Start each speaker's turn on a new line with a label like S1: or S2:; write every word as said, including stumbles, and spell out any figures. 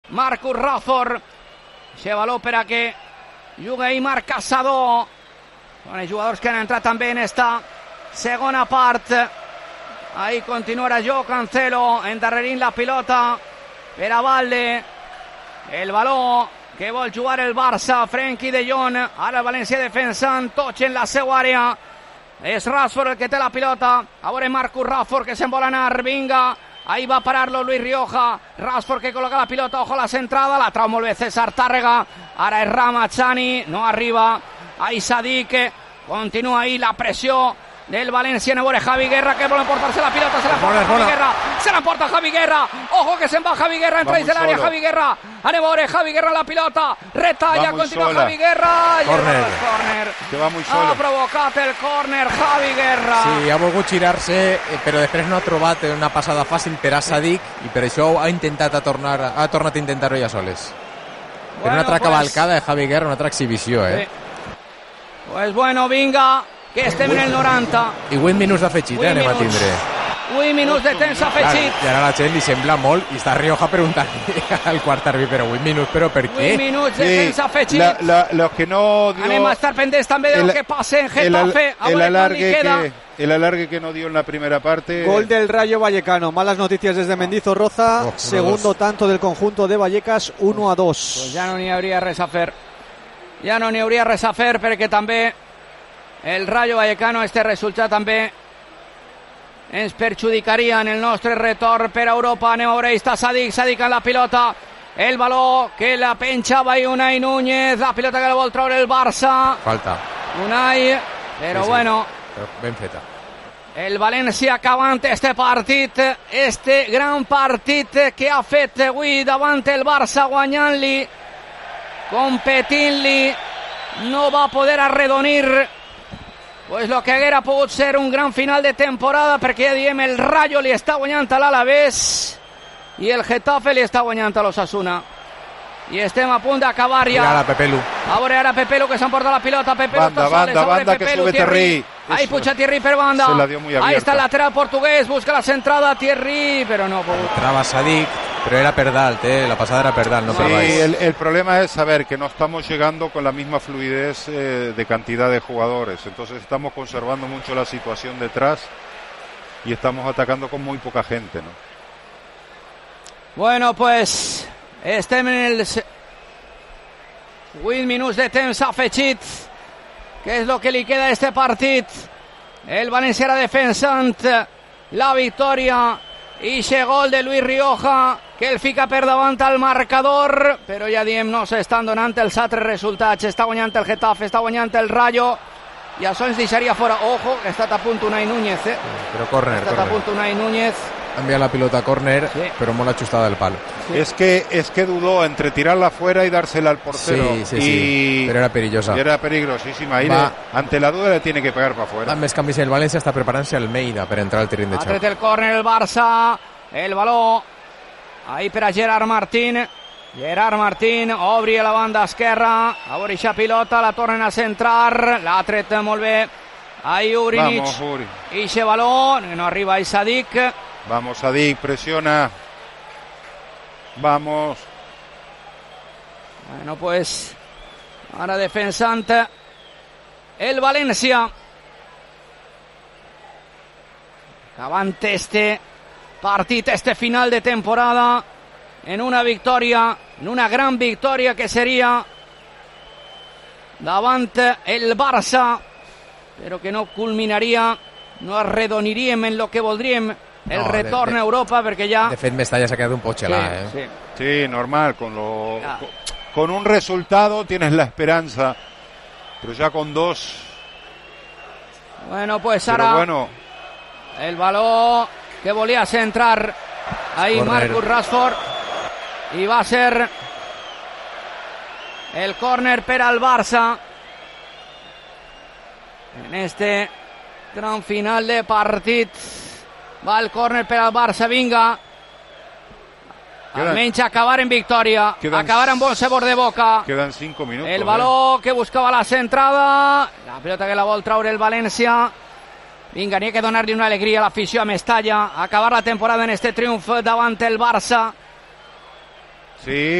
S1: Marcus Rashford. Lleva l'òpera que juga i Marc Caçador. Són els jugadors que han entrat també en esta segona part. Ahí continuarà Joao Cancelo endarrerint la pilota per a Valde. El baló que vol jugar el Barça. Frenkie de Jong. Ara el València defensant tots en la seva àrea. És Rashford el que té la pilota. A veure Marcus Rashford que se'n vol anar. Vinga. Ahí va a pararlo Luis Rioja. Rashford que coloca la pilota. Ojo a la centrada. La trau molt bé César Tàrrega. Ara és Ramazani. No arriba. Ahí Sadik. Continua ahí la pressió del València. A veure Javi Guerra que vol emportar-se la pilota. Se la emporta Javi Guerra. Se la emporta Javi Guerra. Ojo que se'n va Javi Guerra. Entra dins de l'àrea Javi Guerra. Anem a veure Javi Guerra la pilota. Retalla. Continua sola. Javi Guerra.
S2: Corner.
S1: corner.
S2: Que va muy solo.
S1: Ha provocat el córner Javi Guerra.
S2: Sí, ha volgut girar-se, però després no ha trobat una passada fàcil per a Sadik i per això ha intentat a tornar, ha tornat a intentar-ho ja soles. Bueno, però una altra pues... cavalcada de Javi Guerra, una altra exhibició, eh?
S1: Sí. Pues bueno, vinga, que estem en el noranta.
S2: I vuit minuts d'afegit, eh, anem a tindre.
S1: vuit minuts de temps afegit.
S2: I ara la gent li sembla molt, i està Rioja preguntant al quart àrbit, però vuit minuts, però per què?
S1: vuit minuts de
S3: sí,
S1: temps afegit.
S3: La, la, lo que no dio...
S1: Anem a estar pendents també de
S3: el,
S1: lo que passe en Getafe.
S3: El, el, alargue que, el alargue que no dio en la primera parte.
S4: Gol del Rayo Vallecano. Malas noticias desde Mendizorroza. Oh, Segundo tanto del conjunto de Vallecas, uno a dos.
S1: Pues ja no n'hi hauria res a fer. Ja no n'hi hauria res a fer perquè també el Rayo Vallecano, este resultat també ens perjudicaria en el nostre retorn per a Europa. Anem a veure, està Sadik, Sadik en la pilota. El baló que la penjava i Unai Núñez, la pilota que la vol treure el Barça.
S2: Falta.
S1: Unai, però sí, sí. bueno...
S2: Però ben feta.
S1: El València acabant este partit, este gran partit que ha fet avui davant el Barça, guanyant-li, competint-li, no va poder arredonir pues lo que haguera pogut ser un gran final de temporada, perquè ja diem el Rayo li està guanyant a l'Alavés i el Getafe li està guanyant a l'Osasuna. I estem a punt d'acabar ja.
S2: Mira la Pepelu.
S1: A veure ara Pepelu que s'emporta la pilota. Pepelu
S3: banda, banda, banda que sube Thierry.
S1: Ahí puja Thierry per banda.
S3: Se la dio muy abierta.
S1: Ahí está el lateral portugués, busca la centrada Thierry, pero no pudo.
S2: Entraba Sadik, pero era per dalt, eh? La pasada era per dalt, no
S3: sí,
S2: per baix.
S3: El, el problema es saber que no estamos llegando con la misma fluidez eh, de cantidad de jugadores. Entonces estamos conservando mucho la situación detrás y estamos atacando con muy poca gente, ¿no?
S1: Bueno, pues estem en el vuit minuts de temps afegit, que és el que li queda a este partit. El València era defensant la victòria i aquest gol de Luis Rioja que el fica per davant al marcador, però ja diem no s'estan donant els altres resultats. Està guanyant el Getafe, està guanyant el Rayo i això ens deixaria fora. Ojo, que ha estat a punt Unai Núñez, eh?
S2: Però córner,
S1: ha estat
S2: córner.
S1: a punt Unai Núñez.
S2: Envía la pelota a córner, sí, pero muy ajustada del palo.
S3: Sí. Es que es que dudó entre tirarla fuera y dársela al portero.
S2: Sí, sí,
S3: y...
S2: sí. Pero era peligrosa.
S3: Y era peligrosísima. Ahí le, ante la duda le tiene que pegar para afuera.
S2: Més canvis el València està preparant-se Almeida per entrar al terreny de
S1: ha
S2: xoc.
S1: tret el córner el Barça, el baló ahí per a Gerard Martín. Gerard Martín obri a la banda esquerra, a veure aquesta pilota, la tornen a centrar, l'ha tret molt bé ahí Urinic.
S3: Vamos, Uri.
S1: I aquest baló, no arriba ahí Sadik.
S3: Vamos, Sadik, presiona. Vamos.
S1: Bueno, pues ahora defensant el València. Acabant este partit, este final de temporada en una victòria, en una gran victòria que seria davant el Barça, però que no culminaria, no arredoniríem en lo que voldríem el no, retorn de, de, a Europa, perquè ja...
S2: De fet, Mestalla s'ha quedat un poc gelat,
S1: sí,
S2: eh?
S1: Sí.
S3: sí, normal, con, lo, con, con un resultado tienes la esperanza, pero ya con dos...
S1: Bueno, pues
S3: pero
S1: ara
S3: bueno.
S1: el baló que volia centrar ahí corner. Marcus Rashford i va ser el córner per al Barça en este gran final de partit. Va el córner per al Barça, vinga. Quedan, almenys acabar en victòria, quedan, acabar en bon sabor de boca.
S3: Quedan cinco minutos.
S1: El baló
S3: eh.
S1: que buscava la centrada, la pilota que la vol traure el València. Vinga, n'hi ha que donar-li una alegria a l'afició a Mestalla, acabar la temporada en este triomf davant el Barça.
S3: Sí.